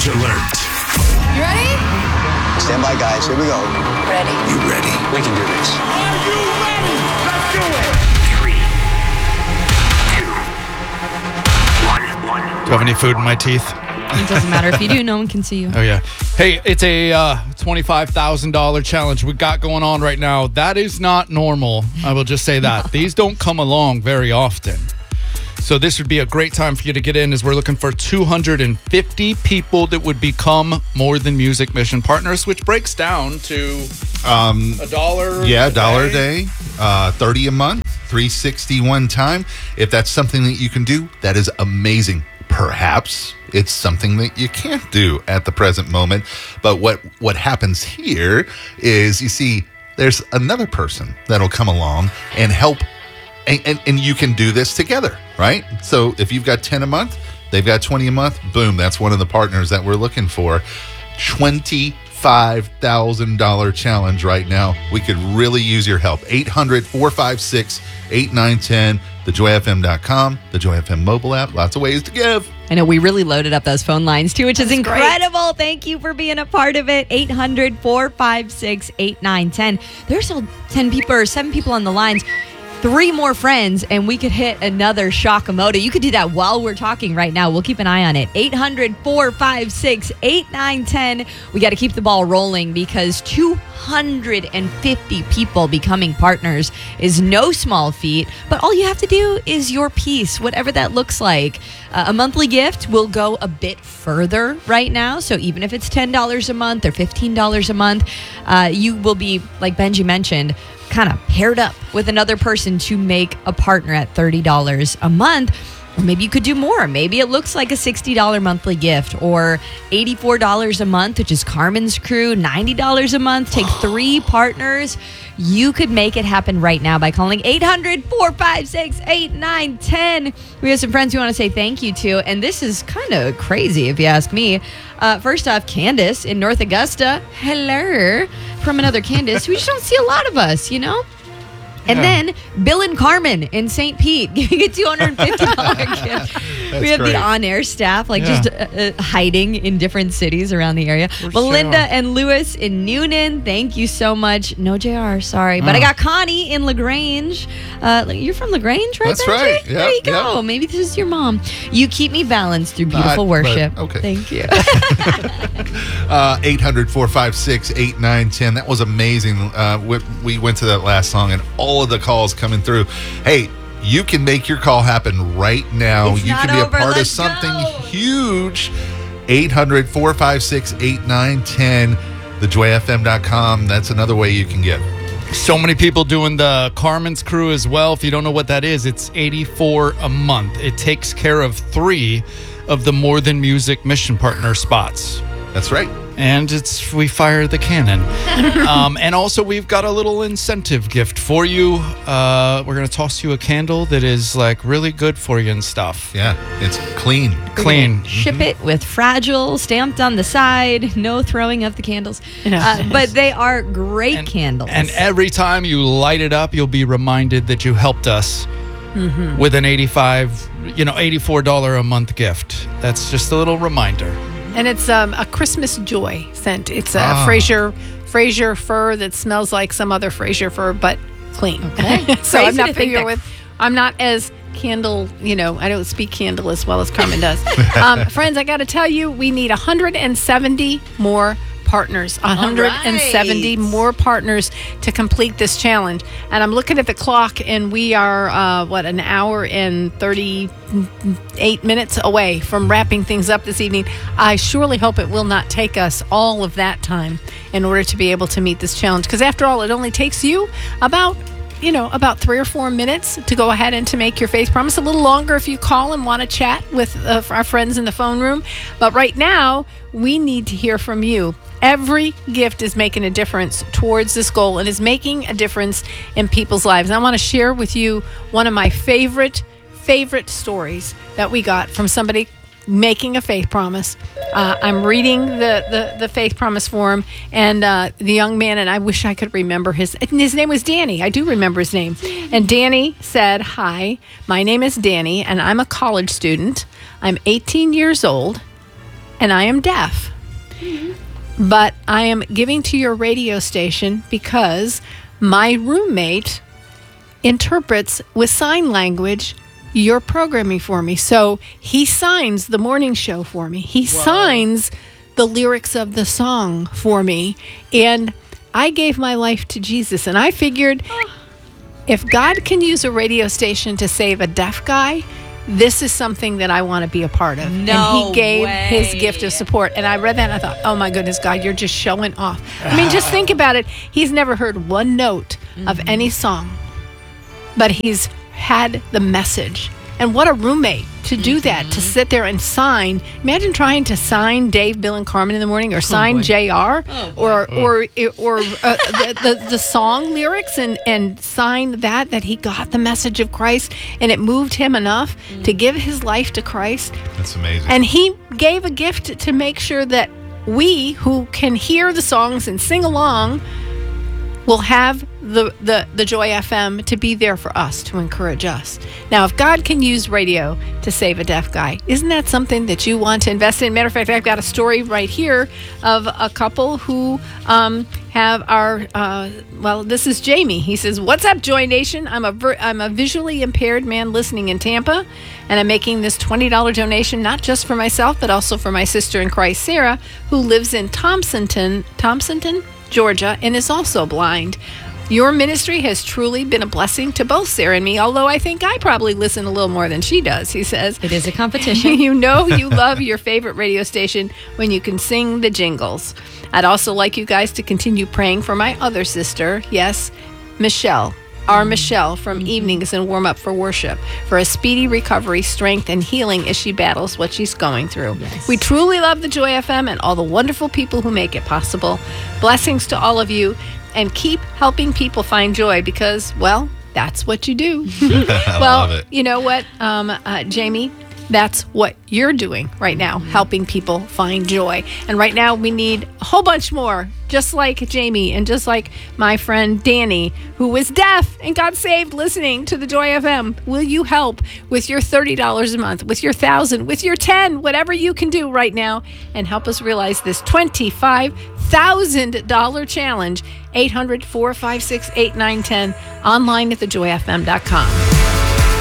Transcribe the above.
alert. You ready? Stand by, guys. Here we go. Ready. You ready? We can do this. Are you ready? Let's do it. 3, 2, 1. Do you have any food in my teeth? It doesn't matter. If you do, no one can see you. Oh, yeah. Hey, it's a $25,000 challenge we got going on right now. That is not normal. I will just say that. These don't come along very often. So this would be a great time for you to get in, as we're looking for 250 people that would become More Than Music Mission partners, which breaks down to $1. Yeah, $1 a day, 30 a month, 360 one time. If that's something that you can do, that is amazing. Perhaps it's something that you can't do at the present moment. But what happens here is, you see, there's another person that'll come along and help, and you can do this together, right? So if you've got 10 a month, they've got 20 a month, boom, that's one of the partners that we're looking for. $25,000 challenge right now. We could really use your help. 800-456-8910, thejoyfm.com, the Joy FM mobile app. Lots of ways to give. I know we really loaded up those phone lines too, which is incredible. Great. Thank you for being a part of it. 800-456-8910. There's still 10 people or 7 people on the lines. 3 more friends, and we could hit another Shakamoto. You could do that while we're talking right now. We'll keep an eye on it. 800-456-8910. We got to keep the ball rolling, because 250 people becoming partners is no small feat. But all you have to do is your piece, whatever that looks like. A monthly gift will go a bit further right now. So even if it's $10 a month or $15 a month, you will be, like Benji mentioned, kind of paired up with another person to make a partner at $30 a month. Or maybe you could do more. Maybe it looks like a $60 monthly gift, or $84 a month, which is Carmen's crew, $90 a month. Take 3 partners. You could make it happen right now by calling 800-456-8910. We have some friends we want to say thank you to, and this is kind of crazy if you ask me. First off, Candace in North Augusta. Hello. From another Candace. We just don't see a lot of us, you know? And then Bill and Carmen in St. Pete giving a $250 gift. We have great. the on-air staff, just hiding in different cities around the area. Melinda and Lewis in Noonan, thank you so much. No JR, sorry. But I got Connie in LaGrange. You're from LaGrange, right? That's Benji? right. Yep, There you go. yep. Maybe this is your mom. You keep me balanced through beautiful worship. Okay. Thank you. 800-456-8910. That was amazing. We went to that last song, and all of the calls coming through. Hey, you can make your call happen right now. It's you not can be over. a part of Let's something go. huge. 800-456-8910, thejoyfm.com. That's another way you can give. So many people doing the Carmen's crew as well. If you don't know what that is, it's $84 a month. It takes care of 3 of the More Than Music Mission Partner spots. That's right. And we fire the cannon. And also, we've got a little incentive gift for you. We're going to toss you a candle that is really good for you and stuff. Yeah, it's clean. Clean. Ship it with Fragile stamped on the side. No throwing of the candles. But they are great candles. And every time you light it up, you'll be reminded that you helped us with an $84 a month gift. That's just a little reminder. And it's a Christmas joy scent. It's a Fraser fur that smells like some other Fraser fur, but clean. Okay. So I'm not Crazy to think familiar with. I'm not as candle. I don't speak candle as well as Carmen does. Friends, I got to tell you, we need 170 more partners, 170 more partners to complete this challenge. And I'm looking at the clock, and we are an hour and 38 minutes away from wrapping things up this evening. I surely hope it will not take us all of that time in order to be able to meet this challenge, because after all, it only takes you about 3 or 4 minutes to go ahead and to make your faith promise. A little longer if you call and want to chat with our friends in the phone room. But right now, we need to hear from you. Every gift is making a difference towards this goal and is making a difference in people's lives. And I want to share with you one of my favorite stories that we got from somebody making a faith promise. I'm reading the faith promise form, and the young man, and I wish I could remember his name was Danny. I do remember his name. And Danny said, "Hi, my name is Danny, and I'm a college student. I'm 18 years old, and I am deaf. But I am giving to your radio station because my roommate interprets with sign language your programming for me. So he signs the morning show for me. He signs the lyrics of the song for me. And I gave my life to Jesus. And I figured if God can use a radio station to save a deaf guy, this is something that I want to be a part of. No and he gave way. his gift of support. And I read that and I thought, oh my goodness, God, you're just showing off. I mean, just think about it. He's never heard one note of any song, but he's had the message. And what a roommate to do that, to sit there and sign. Imagine trying to sign Dave, Bill, and Carmen in the morning, or sign JR, or the song lyrics, and sign that he got the message of Christ, and it moved him enough to give his life to Christ. That's amazing. And he gave a gift to make sure that we who can hear the songs and sing along will have the Joy FM to be there for us, to encourage us. Now, if God can use radio to save a deaf guy, isn't that something that you want to invest in? Matter of fact, I've got a story right here of a couple who have our, this is Jamie. He says, "What's up, Joy Nation? I'm a visually impaired man listening in Tampa, and I'm making this $20 donation not just for myself, but also for my sister in Christ, Sarah, who lives in Thompsonton, Georgia, and is also blind. Your ministry has truly been a blessing to both Sarah and me, although I think I probably listen a little more than she does," he says. It is a competition. You know you love your favorite radio station when you can sing the jingles. I'd also like you guys to continue praying for my other sister, yes, Michelle. Our Michelle from Evenings and Warm Up for Worship, for a speedy recovery, strength, and healing as she battles what she's going through. Yes. We truly love the Joy FM and all the wonderful people who make it possible. Blessings to all of you, and keep helping people find joy because, well, that's what you do. I love it. You know what, Jamie? That's what you're doing right now, helping people find joy. And right now we need a whole bunch more, just like Jamie and just like my friend Danny, who was deaf and got saved listening to the Joy FM. Will you help with your $30 a month, with your $1,000, with your $10, whatever you can do right now, and help us realize this $25,000 challenge? 800-456-8910, online at thejoyfm.com.